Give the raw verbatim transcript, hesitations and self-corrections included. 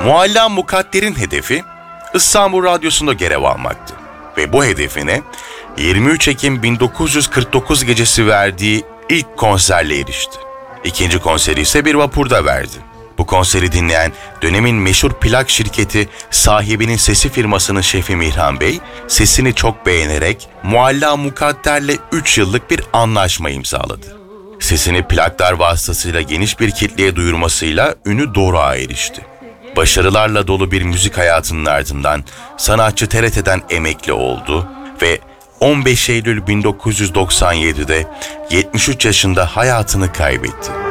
Mualla Mukadder'in hedefi İstanbul Radyosu'nda görev almaktı ve bu hedefine yirmi üç Ekim bin dokuz yüz kırk dokuz gecesi verdiği ilk konserle erişti. İkinci konseri ise bir vapurda verdi. Bu konseri dinleyen dönemin meşhur plak şirketi sahibinin sesi firmasının şefi Mihran Bey, sesini çok beğenerek Mualla Mukadder'le üç yıllık bir anlaşma imzaladı. Sesini plaklar vasıtasıyla geniş bir kitleye duyurmasıyla ünü doruğa erişti. Başarılarla dolu bir müzik hayatının ardından sanatçı T R T'den emekli oldu ve on beş Eylül bin dokuz yüz doksan yedi'de yetmiş üç yaşında hayatını kaybetti.